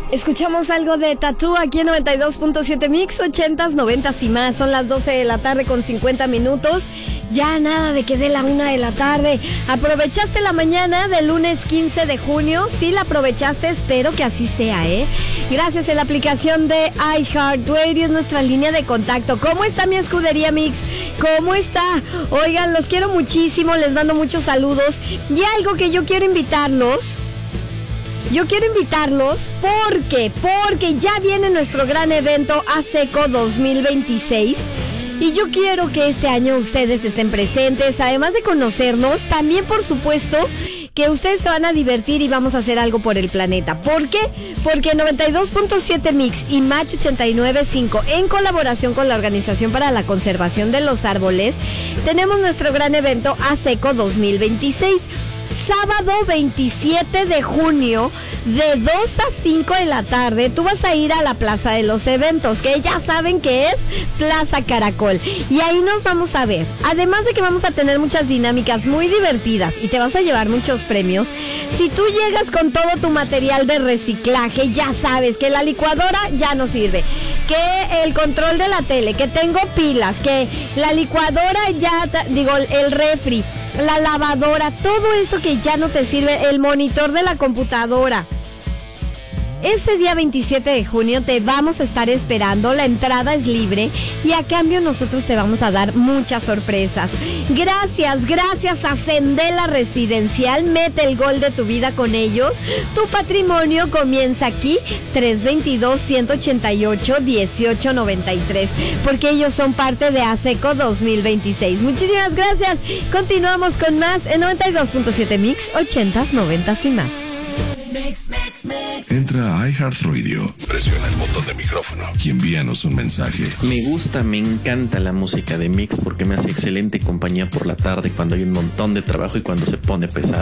Escuchamos algo de Tatú aquí en 92.7 Mix, 80s, 90s y más. Son las 12 de la tarde con 50 minutos. Ya nada de que dé la 1 de la tarde. ¿Aprovechaste la mañana del lunes 15 de junio? Sí, la aprovechaste, espero que así sea, ¿eh? Gracias a la aplicación de iHeartRadio, es nuestra línea de contacto. ¿Cómo está mi escudería Mix? ¿Cómo está? Oigan, los quiero muchísimo, les mando muchos saludos. Y algo que yo quiero invitarlos porque ya viene nuestro gran evento ASECO 2026 y yo quiero que este año ustedes estén presentes, además de conocernos, también por supuesto que ustedes se van a divertir y vamos a hacer algo por el planeta. ¿Por qué? Porque 92.7 Mix y Match 89.5 en colaboración con la Organización para la Conservación de los Árboles tenemos nuestro gran evento ASECO 2026. Sábado 27 de junio de 2 a 5 de la tarde tú vas a ir a la Plaza de los Eventos, que ya saben que es Plaza Caracol, y ahí nos vamos a ver. Además de que vamos a tener muchas dinámicas muy divertidas y te vas a llevar muchos premios. Si tú llegas con todo tu material de reciclaje, ya sabes que la licuadora ya no sirve, que el control de la tele, que tengo pilas, que la licuadora el refri, la lavadora, todo eso que ya no te sirve, el monitor de la computadora. Ese día 27 de junio te vamos a estar esperando, la entrada es libre y a cambio nosotros te vamos a dar muchas sorpresas. Gracias a Sendela Residencial, mete el gol de tu vida con ellos. Tu patrimonio comienza aquí, 322-188-1893, porque ellos son parte de ASECO 2026. Muchísimas gracias, continuamos con más en 92.7 Mix, 80s, 90s y más. Entra a iHeartRadio, presiona el botón de micrófono y envíanos un mensaje. Me encanta la música de Mix porque me hace excelente compañía por la tarde cuando hay un montón de trabajo y cuando se pone pesado.